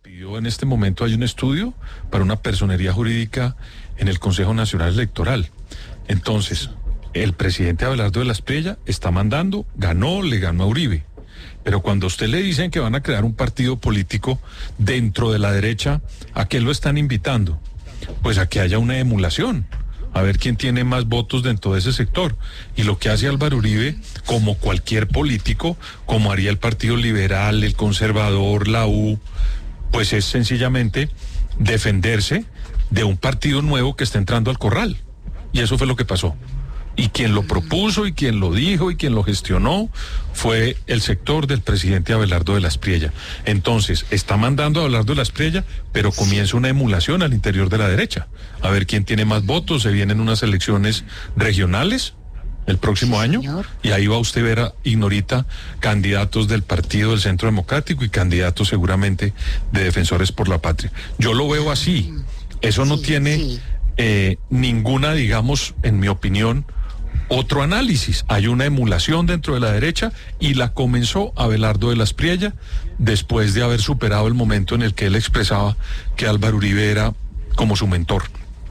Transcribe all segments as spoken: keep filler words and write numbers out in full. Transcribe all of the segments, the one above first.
pidió en este momento, hay un estudio para una personería jurídica en el Consejo Nacional Electoral. Entonces, el presidente Abelardo de la Espriella está mandando, ganó, le ganó a Uribe. Pero cuando a usted le dicen que van a crear un partido político dentro de la derecha, ¿a qué lo están invitando? Pues a que haya una emulación, a ver quién tiene más votos dentro de ese sector. Y lo que hace Álvaro Uribe, como cualquier político, como haría el Partido Liberal, el Conservador, la U, pues es sencillamente defenderse de un partido nuevo que está entrando al corral. Y eso fue lo que pasó. Y quien lo propuso y quien lo dijo y quien lo gestionó fue el sector del presidente Abelardo de la Espriella. Entonces, está mandando a Abelardo de la Espriella, pero comienza una emulación al interior de la derecha. A ver quién tiene más votos. Se vienen unas elecciones regionales el próximo sí, año. Señor. Y ahí va usted a ver a Ignorita, candidatos del Partido del Centro Democrático y candidatos seguramente de Defensores por la Patria. Yo lo veo así. Eso no sí, tiene sí. Eh, ninguna, digamos, en mi opinión, otro análisis. Hay una emulación dentro de la derecha y la comenzó Abelardo de la Espriella después de haber superado el momento en el que él expresaba que Álvaro Uribe era como su mentor.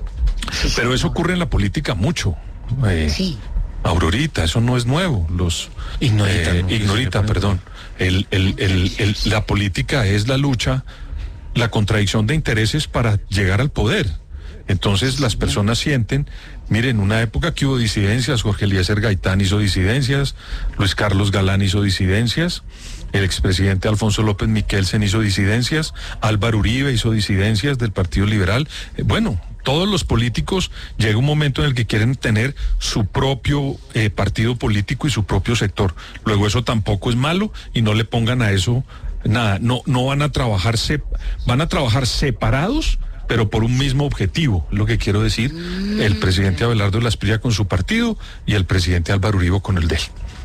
Sí, pero eso ocurre en la política mucho. Eh, sí. Aurorita, eso no es nuevo. Los Ignorita, eh, no, Ignorita perdón. El, el, el, el, la política es la lucha, la contradicción de intereses para llegar al poder. Entonces las personas sienten, miren, en una época que hubo disidencias, Jorge Eliezer Gaitán hizo disidencias, Luis Carlos Galán hizo disidencias, el expresidente Alfonso López Miquelsen hizo disidencias, Álvaro Uribe hizo disidencias del Partido Liberal. Eh, bueno, todos los políticos llega un momento en el que quieren tener su propio eh, partido político y su propio sector. Luego eso tampoco es malo y no le pongan a eso nada, no, no van a trabajar, sep- van a trabajar separados, pero por un mismo objetivo, lo que quiero decir, el presidente Abelardo de la Espriella con su partido y el presidente Álvaro Uribe con el de él.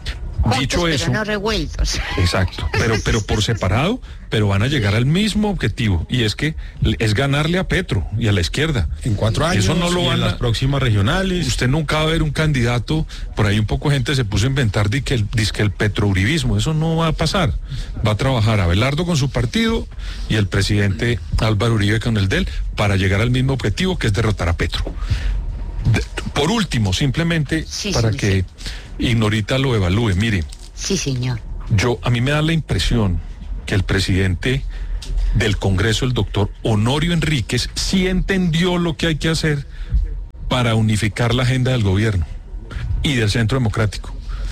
Dicho pero eso, no revueltos. Exacto, pero, pero por separado, pero van a llegar al mismo objetivo, y es que es ganarle a Petro y a la izquierda. En cuatro años, eso no lo van en las a, próximas regionales. Usted nunca va a ver un candidato, por ahí un poco gente se puso a inventar de que el, de que el petrouribismo, eso no va a pasar. Va a trabajar Abelardo con su partido y el presidente Álvaro Uribe con el de él para llegar al mismo objetivo, que es derrotar a Petro. De, por último, simplemente sí, para sí, que sí. Ignorita lo evalúe, mire. Sí, señor. Yo, a mí me da la impresión que el presidente del Congreso, el doctor Honorio Enríquez, sí entendió lo que hay que hacer para unificar la agenda del gobierno y del Centro Democrático.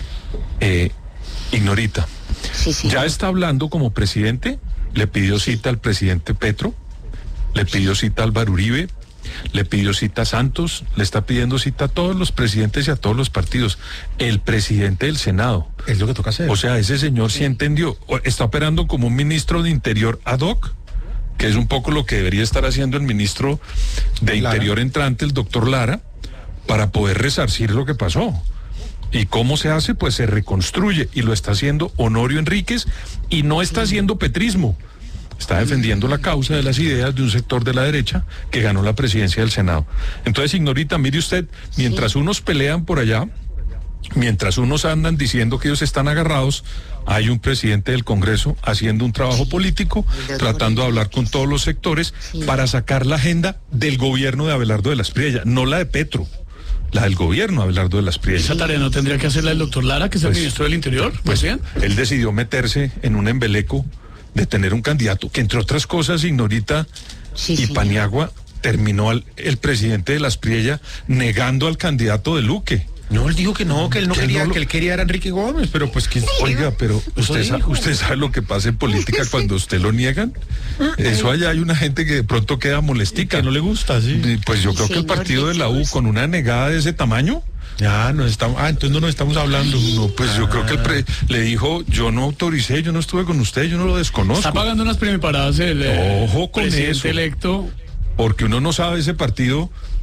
Eh, Ignorita, sí, sí. Ya está hablando como presidente, le pidió cita al presidente Petro, le pidió cita a Álvaro Uribe, le pidió cita a Santos, le está pidiendo cita a todos los presidentes y a todos los partidos. El presidente del Senado. Es lo que toca hacer. O sea, ese señor sí entendió. Está operando como un ministro de Interior ad hoc, que es un poco lo que debería estar haciendo el ministro de Lara. Interior entrante, el doctor Lara, para poder resarcir lo que pasó. ¿Y cómo se hace? Pues se reconstruye, y lo está haciendo Honorio Enríquez, y no está haciendo petrismo. Está defendiendo la causa de las ideas de un sector de la derecha que ganó la presidencia del Senado. Entonces, Ignorita, mire usted, mientras sí. unos pelean por allá, mientras unos andan diciendo que ellos están agarrados, hay un presidente del Congreso haciendo un trabajo político, tratando de hablar con todos los sectores sí. para sacar la agenda del gobierno de Abelardo de la Espriella, no la de Petro. La del gobierno, Abelardo de la Espriella. ¿Esa tarea no tendría que hacerla el doctor Lara, que es pues, el ministro del Interior? Pues bien. Él decidió meterse en un embeleco de tener un candidato que, entre otras cosas, Ignorita sí, y señor. Paniagua, terminó al, el presidente de la Espriella negando al candidato de Luque. No, él dijo que no, que él no que quería, él no lo... que él quería era Enrique Gómez, pero pues que... Oiga, pero usted sabe, usted sabe lo que pasa en política cuando usted lo niegan. Eso allá hay una gente que de pronto queda molestica. Que no le gusta, sí. Pues yo creo que el partido de la U, con una negada de ese tamaño... Ya, no estamos, ah, entonces no nos estamos hablando. No, pues ah. yo creo que el pre, le dijo, yo no autoricé, yo no estuve con usted, yo no lo desconozco. Está pagando unas primiparadas el Ojo con presidente eso, electo. Porque uno no sabe ese partido,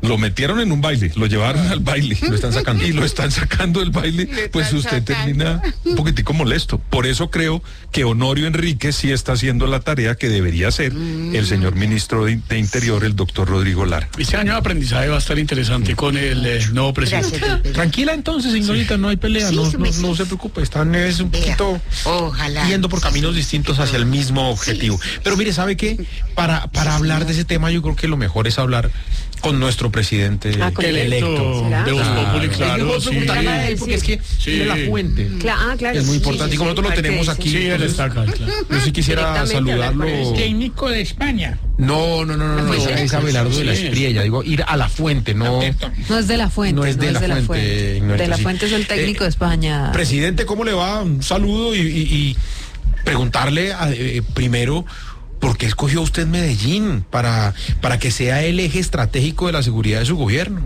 Lo metieron en un baile, lo llevaron al baile. Lo están sacando. Y lo están sacando del baile, pues usted termina un poquitico molesto. Por eso creo que Honorio Enríquez sí está haciendo la tarea que debería hacer el señor ministro de, de Interior, el doctor Rodrigo Lara. Este año de aprendizaje va a estar interesante con el eh, nuevo presidente. Gracias, Pedro. Tranquila entonces, señorita, no hay pelea, Sí, no, sí, no, sí. no se preocupe, están es un Vea, poquito ojalá. yendo por caminos distintos hacia el mismo objetivo. Pero mire, ¿sabe qué? Para, para hablar de ese tema yo creo que lo mejor es hablar con nuestro presidente Ah, con el Electo electo. ¿Será? de Voz Claro. Populi, Es que claro, puedo sí. preguntarle a él, porque es que Sí. de la fuente. Cla- ah, claro. Es muy sí, importante, sí, y como sí. nosotros lo ¿Para tenemos qué aquí, Sí, él entonces, está acá, claro. yo sí quisiera Directamente hablar saludarlo. con él. Técnico de España. No, no, no, no, no, Pues, es Abelardo de la sí. Espriella, digo, ir a la fuente, no. No es de la fuente. No es de la fuente, Ignorita, De la sí. fuente es el técnico Eh, de España. Presidente, ¿cómo le va? Un saludo y, y- y preguntarle a- eh, primero, ¿por qué escogió usted Medellín para, para que sea el eje estratégico de la seguridad de su gobierno?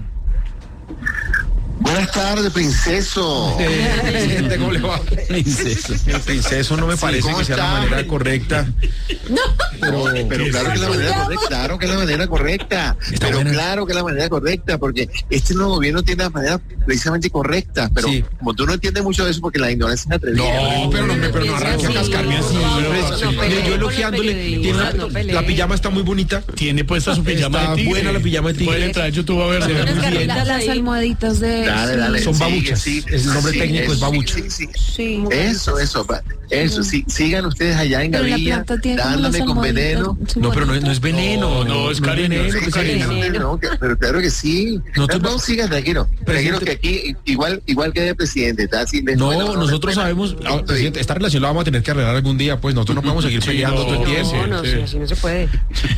Buenas tardes, princeso. Eh, presidente, ¿cómo le va? Princeso. El princeso no me Sí, parece ¿cómo que sea la está? manera correcta. Pero, pero claro que es la manera correcta, claro que es la manera correcta. Está Pero buena. claro que es la manera correcta, porque este nuevo gobierno tiene las maneras precisamente correctas. Pero Sí. como tú no entiendes mucho de eso, porque la ignorancia es atrevida. No, pero no, me- pero no arranque a cascarme así. No, no, Mire, yo elogiándole, tiene una- no pelee. la pijama está muy bonita. Tiene puesta su pijama Está de tigre. buena la pijama de tigre. Puede entrar a YouTube a ver. Se ve Unas muy bien. garritas, las almohaditas de. Dale, dale. Son sigue, babuchas. sigue. El nombre Sí, técnico es eso, babucha. sí, sí, sí. Sí. Eso, eso, pa- eso, sí, sigan ustedes allá en Pero la Gavilla, planta tiene como dándole las con almohaditas, veneno. sí, No, pero no, es- no es veneno. No, no, es cariño, veneno, es presidente. cariño. No, no, que- pero claro que sí. Nosotros No, va- no, sigan tranquilo. Tranquilo Presidente- que aquí igual igual que de presidente, está así. les- No, bueno, nosotros bueno, sabemos, no ah, estoy- presidente, esta relación la vamos a tener que arreglar algún día, pues nosotros no podemos seguir Sí, peleando no, todo el tiempo. No, no, Sí. sí, así no se puede.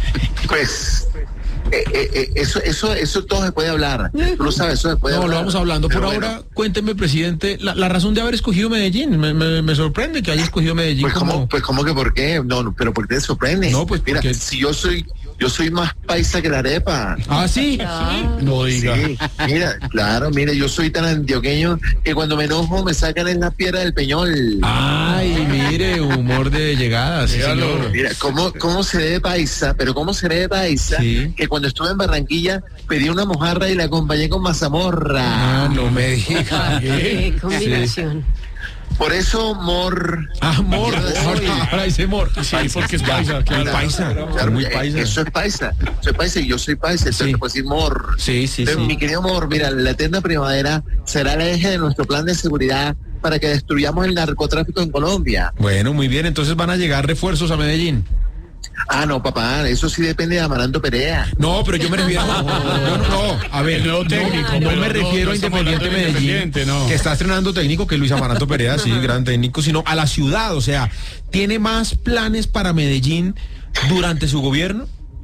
Pues eh, eh, eh, eso eso eso todo se puede hablar. Tú lo sabes, eso se puede No, hablar. lo vamos hablando. Por Pero ahora, bueno, cuénteme, presidente, la, la razón de haber escogido Medellín. Me, me- me sorprende que haya escogido Medellín pues como... cómo pues cómo que por qué? No, no, pero ¿por qué te sorprende? No, pues, mira, porque- si yo soy yo soy más paisa que la arepa. Ah, sí. Ah. No diga. Sí, mira, claro, mira, yo soy tan antioqueño que cuando me enojo me sacan en la piedra del peñol. Ay, mire, humor de llegada, sí, Míralo. señor. Mira, ¿cómo, cómo seré de paisa? Pero ¿cómo seré de paisa? Sí. Que cuando estuve en Barranquilla pedí una mojarra y la acompañé con mazamorra. Ah, no me diga. Qué combinación. Por eso, mor... Amor, ahora, ahora dice amor. Sí, porque es paisa, Muy claro. paisa, Claro, muy eh, paisa. Eso es paisa. Soy paisa y yo soy paisa. Entonces Sí. te puedo decir mor. Sí, sí, Entonces, sí. mi querido mor, mira, la eterna primavera será el eje de nuestro plan de seguridad para que destruyamos el narcotráfico en Colombia. Bueno, muy bien, entonces van a llegar refuerzos a Medellín. Ah, no, papá, eso sí depende de Amaranto Perea. No, pero yo me refiero. No, no, no. A ver, El nuevo técnico, no, no pero me no, refiero no a estamos Independiente hablando de Medellín, Independiente, no. que está estrenando técnico, que es Luis Amaranto Perea, sí, gran técnico, sino a la ciudad. O sea, ¿tiene más planes para Medellín durante su gobierno?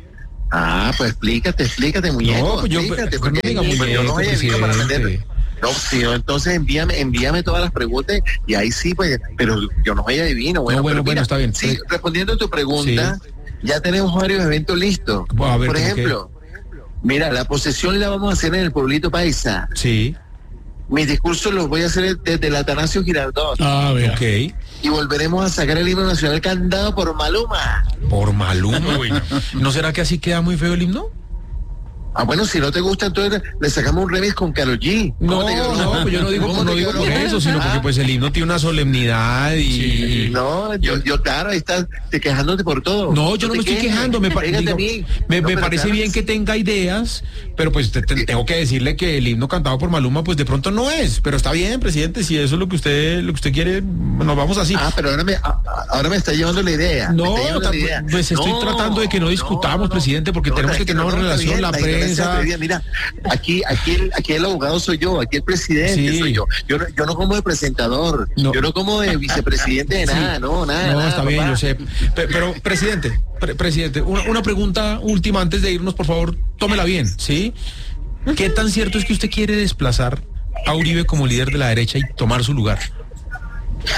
Ah, pues explícate, explícate, muñeco. No, pues yo- explícate, pues no porque diga pues yo no muñeco, voy a vino para presidente. meter. No, sí, no, entonces envíame, envíame todas las preguntas y ahí sí, pues, pero yo no voy adivino. Bueno, No, bueno, pero bueno, mira, está bien. Sí, respondiendo a tu pregunta, ya tenemos varios eventos listos. Bueno, a ver, Por ¿cómo ejemplo, mira, la posesión la vamos a hacer en el pueblito paisa. Sí, Mis discursos los voy a hacer desde el Atanasio Girardot. Ah, vea. ok. Y volveremos a sacar el himno nacional cantado por Maluma. Por Maluma. ¿No será que así queda muy feo el himno? Ah, bueno, si no te gusta, entonces le sacamos un remix con Karol G. No, ¿Cómo te quedó? no, pues yo no digo, ¿Cómo no te digo quedó? por eso, sino porque Ah, pues el himno tiene una solemnidad y... Sí. No, yo, yo claro, ahí estás te quejándote por todo. No, yo no te me estoy quejes, quejando, me, pa- pégate digo, a mí. me, No, me pero parece claro bien que sí. tenga ideas, pero pues te- te- tengo que decirle que el himno cantado por Maluma pues de pronto no es, pero está bien, presidente, si eso es lo que usted lo que usted quiere, nos vamos así. Ah, pero ahora me, a- a- ahora me está llevando la idea. me No, está llevando ta- la idea. pues estoy No, tratando de que no discutamos, presidente, porque tenemos es que tener no, una no, está relación, bien, la ignorancia prensa. atrevida. Mira, aquí, aquí, el, aquí el abogado soy yo, aquí el presidente Sí. soy yo. Yo no, yo no como de presentador, No. yo no como de vicepresidente de Sí. nada, no, nada. No, nada, está bien, papá. yo sé. Pe- Pero, presidente, pre- presidente, una, una pregunta última antes de irnos, por favor, tómela bien, ¿sí? ¿Qué tan cierto es que usted quiere desplazar a Uribe como líder de la derecha y tomar su lugar?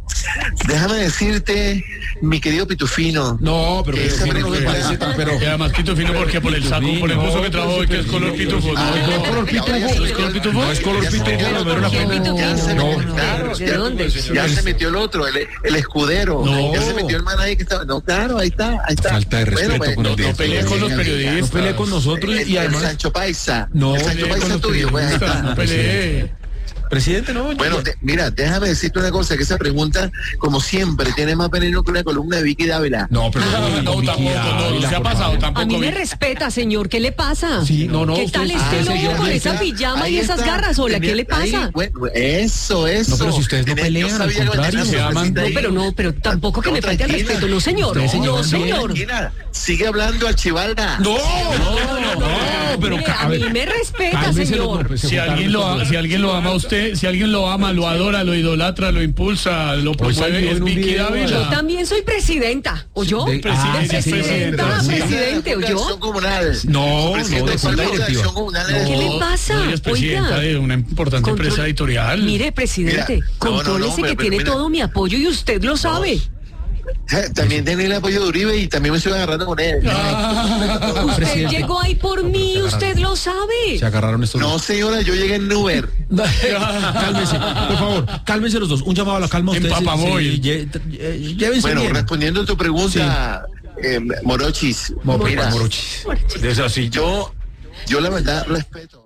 déjame decirte, mi querido Pitufino. No, pero que esa Pitufino no me pregunta- parece tan, pero... Y además Pito Fino porque por el saco, por el buzo que trajo hoy que es color pitufo. Ah, No, no, color pitufo. ¿No es color pitufo? No es color Ya se pitufo, metió no, el pero otro, una ¿Qué pitufo? ya se No, metió- no, claro, ¿de ya- dónde? Ya se metió el otro, el, el escudero. No. Ya se metió el man ahí que estaba. No, claro, ahí está, ahí está. Falta de respeto pues, con el no, director. No pelees con los No periodistas. pelee con nosotros el, y el además... Sancho Paisa. No, el Sancho pelee con Paisa los tuyo, pues ahí periodistas, está. no pelee. Presidente, no. Bueno, yo- de- mira, déjame decirte una cosa, que esa pregunta, como siempre, tiene más veneno que una columna de Vicky Dávila. No, pero... No, no, tampoco, no, no se ha pasado A tampoco. mí me Vicky. respeta, señor. ¿Qué le pasa? Sí, no, no, ¿Qué usted- tal ah, este señor, lobo con ahí esa está, pijama Ahí y esas está. garras? Hola, ¿qué le Ahí, pasa? bueno, eso, eso. No, pero si ustedes no Tenía- pelean, yo al sabía que contrario. tenía Se su aman. sorpresita No, ahí. pero no, pero tampoco que No, me falte el tranquila. respeto. No, señor. Usted se No, llevan bien. señor. Tranquila, sigue hablando al Chivalda. No, no, no, no, pero... Mire, ca- a mí me respeta, cálmese los- señor. no, pues, se Si juntaron alguien, lo, estos- si alguien lo ama a usted, si alguien lo ama, lo adora, lo idolatra, lo impulsa, lo salió promueve, es en un Vicky video, Dávila. Yo también soy presidenta. ¿O yo? De- Presidente, ah, sí, presidenta, presidenta, sí. presidente, ¿o yo? Acción comunal. No, Presidente no, de del junta Consejo de directiva. Acción Comunal ¿Qué de- le pasa? No, ella es presidenta Oiga. de una importante Control- empresa editorial. Mire, presidente, Mira, no, no, no, contrólese pero- que pero tiene mira. todo mi apoyo y usted lo sabe. Eh, También tiene el apoyo de Uribe y también me estoy agarrando con él. Usted Presidente. llegó ahí por mí y usted lo sabe. Se agarraron estos No, dos. señora, yo llegué en Uber. Cálmese, por favor, cálmense los dos. Un llamado a la calma. En Ustedes se- Papaboy. se- lle- eh, llévense Bueno, bien. respondiendo a tu pregunta, eh, Morochis, Mo- mira, Morochis. Es así. yo, yo la verdad respeto.